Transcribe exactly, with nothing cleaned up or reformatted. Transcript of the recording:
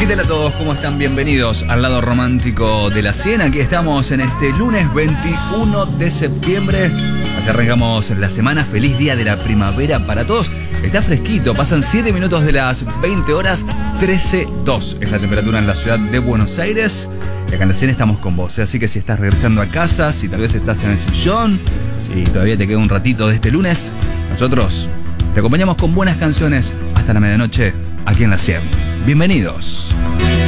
tal a todos? ¿Cómo están? Bienvenidos al lado romántico de la cien. Aquí estamos en este lunes veintiuno de septiembre. Así arrancamos la semana. Feliz día de la primavera para todos. Está fresquito, pasan siete minutos de las veinte horas, trece coma dos es la temperatura en la ciudad de Buenos Aires. Y acá en la cien estamos con vos, así que si estás regresando a casa, si tal vez estás en el sillón, si todavía te queda un ratito de este lunes, nosotros te acompañamos con buenas canciones hasta la medianoche aquí en la cien. Bienvenidos.